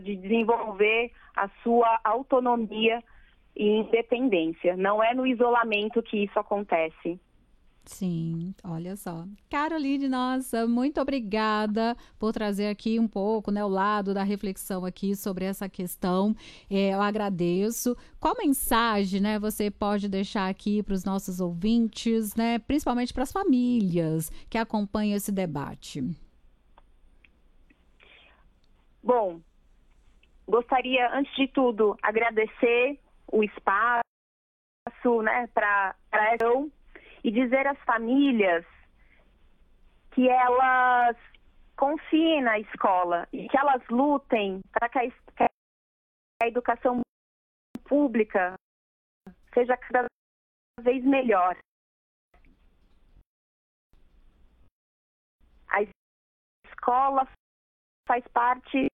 de desenvolver a sua autonomia e independência. Não é no isolamento que isso acontece. Sim, olha só. Caroline, nossa, muito obrigada por trazer aqui um pouco, né, o lado da reflexão aqui sobre essa questão. Eu agradeço. Qual mensagem, né, você pode deixar aqui para os nossos ouvintes, né, principalmente para as famílias que acompanham esse debate? Bom, gostaria, antes de tudo, agradecer o espaço, né, para e dizer às famílias que elas confiem na escola e que elas lutem para que a educação pública seja cada vez melhor. A escola faz parte